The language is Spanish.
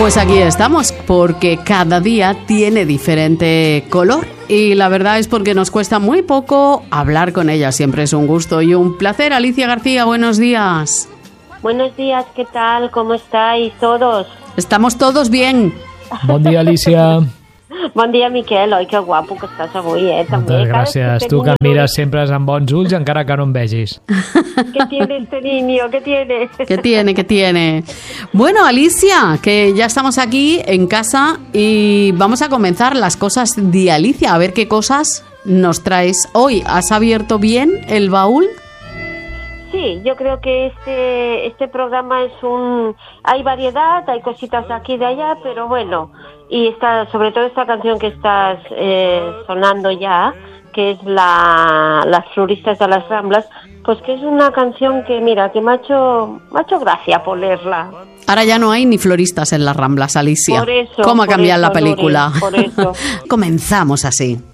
Pues aquí estamos, porque cada día tiene diferente color y la verdad es porque nos cuesta muy poco hablar con ella. Siempre es un gusto y un placer. Alicia García, buenos días. Buenos días, ¿qué tal? ¿Cómo estáis todos? Estamos todos bien. Bon dia, Alicia. Bon dia, Miquel. Oi, que guapo que estàs avui, també. Moltes gràcies. Tu que mires sempre amb bons ulls, encara que no em vegis. ¿Qué tiene este niño? ¿Qué tiene? ¿Qué tiene? Bueno, Alicia, que ya estamos aquí en casa y vamos a comenzar las cosas de Alicia. A ver qué cosas nos traes hoy. ¿Has abierto bien el baúl? Sí, yo creo que este programa es hay variedad, hay cositas de aquí y de allá, pero bueno, y sobre todo esta canción que estás sonando ya, que es Las floristas de las Ramblas, pues que es una canción que, mira, que me ha hecho gracia ponerla. Ahora ya no hay ni floristas en las Ramblas, Alicia. Por eso, ¿Cómo ha cambiado la película? Por eso. Comenzamos así.